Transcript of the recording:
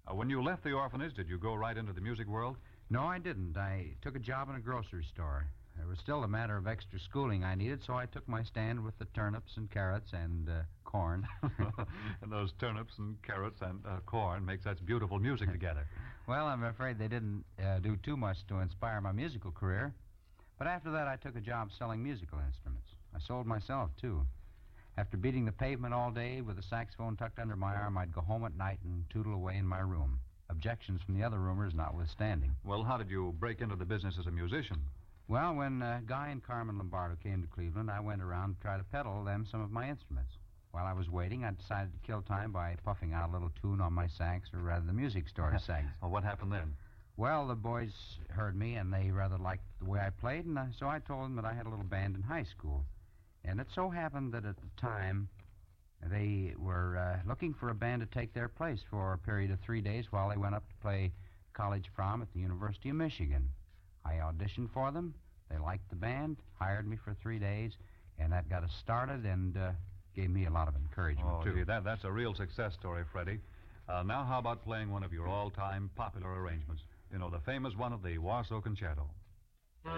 When you left the orphanage, did you go right into the music world? No, I didn't. I took a job in a grocery store. There was still a matter of extra schooling I needed, so I took my stand with the turnips and carrots and corn. And those turnips and carrots and corn make such beautiful music together. Well, I'm afraid they didn't do too much to inspire my musical career. But after that, I took a job selling musical instruments. I sold myself, too. After beating the pavement all day with a saxophone tucked under my arm, I'd go home at night and tootle away in my room. Objections from the other roomers notwithstanding. Well, how did you break into the business as a musician? Well, when Guy and Carmen Lombardo came to Cleveland, I went around to try to peddle them some of my instruments. While I was waiting, I decided to kill time by puffing out a little tune on my sax, or rather the music store sax. Well, what happened then? Well, the boys heard me, and they rather liked the way I played, and so I told them that I had a little band in high school. And it so happened that at the time, they were looking for a band to take their place for a period of 3 days while they went up to play college prom at the University of Michigan. I auditioned for them. They liked the band, hired me for 3 days, and that got us started and gave me a lot of encouragement, too. Gee, that's a real success story, Freddie. Now how about playing one of your all-time popular arrangements? You know, the famous one of the Warsaw Concerto.